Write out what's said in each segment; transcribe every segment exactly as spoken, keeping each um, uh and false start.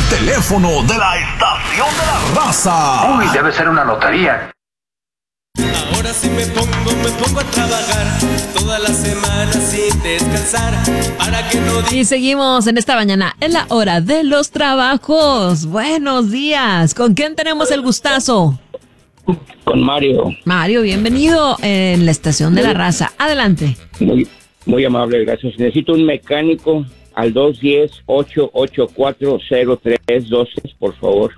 teléfono de la estación de la raza. Uy, debe ser una lotería. Ahora sí me pongo, me pongo a trabajar toda la semana sin descansar para que no diga... Y seguimos en esta mañana, en la hora de los trabajos. Buenos días. ¿Con quién tenemos el gustazo? Con Mario. Mario, bienvenido en la estación de la raza. Adelante. Muy, muy amable, gracias. Necesito un mecánico al dos uno cero, ocho ocho cuatro, cero tres dos seis, por favor.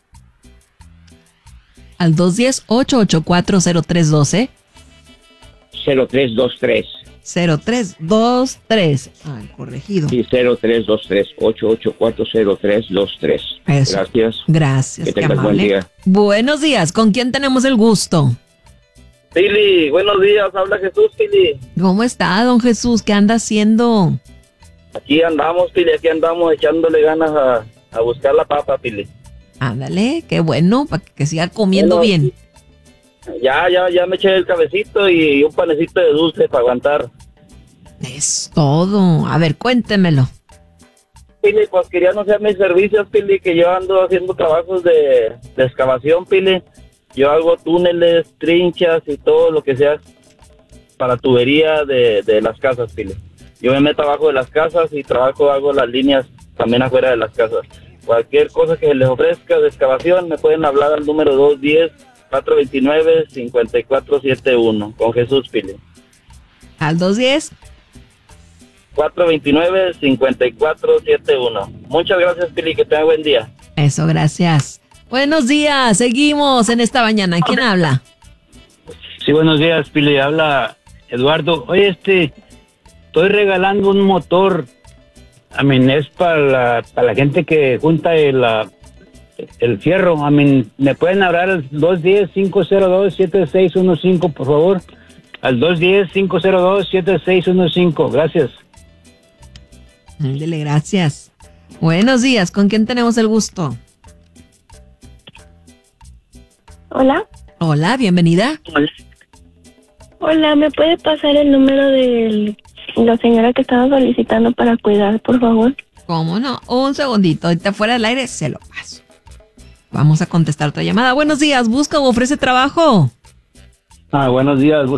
Al dos uno cero, ocho ocho cuatro, cero tres uno dos. cero tres dos tres. cero tres dos tres. Ay, corregido. Sí, cero tres dos tres, ocho ocho cuatro, cero tres dos tres. Eso. Gracias. Gracias. Que qué tengas amable. buen día. Buenos días. ¿Con quién tenemos el gusto? Pili, buenos días, habla Jesús, Pili. ¿Cómo está, don Jesús? ¿Qué anda haciendo? Aquí andamos, Pili, aquí andamos echándole ganas a, a buscar la papa, Pili. Ándale, qué bueno, para que siga comiendo Bueno, bien. Ya, ya, ya me eché el cabecito y un panecito de dulce para aguantar. Es todo. A ver, cuéntemelo. Pili, pues quería anunciar mis servicios, Pili, que yo ando haciendo trabajos de, de excavación, Pili. Yo hago túneles, trinchas y todo lo que sea para tubería de, de las casas, Pili. Yo me meto abajo de las casas y trabajo, hago las líneas también afuera de las casas. Cualquier cosa que les ofrezca de excavación, me pueden hablar al número dos uno cero, cuatro dos nueve, cinco cuatro siete uno, con Jesús, Pili. Al dos diez. cuatro dos nueve, cinco cuatro siete uno. Muchas gracias, Pili, que tenga buen día. Eso, gracias. Buenos días, seguimos en esta mañana. ¿Quién habla? Sí, buenos días, Pili. Habla Eduardo. Oye, este, estoy regalando un motor. A mí es para la, para la gente que junta el, uh, el fierro. A mí me pueden hablar al dos uno cero, cinco cero dos, siete seis uno cinco, por favor. Al dos uno cero, cinco cero dos, siete seis uno cinco. Gracias. Dele, gracias. Buenos días, ¿con quién tenemos el gusto? Hola. Hola, bienvenida. Hola. Hola, ¿me puede pasar el número de la señora que estaba solicitando para cuidar, por favor? ¿Cómo no? Un segundito, ahorita fuera del aire se lo paso. Vamos a contestar otra llamada. Buenos días, ¿busca o ofrece trabajo? Ah, buenos días.